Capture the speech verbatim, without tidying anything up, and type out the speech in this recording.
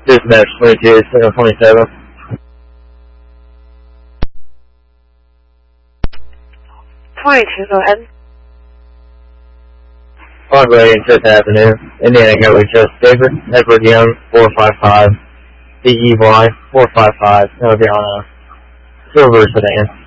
Dispatch twenty-two, signal twenty-seven. twenty-two, go ahead. Broadway, Fifth Avenue, Indiana Gateway, Just David, Edward Young, four five five, D E Y, four five five, North Carolina, Silver Sedan.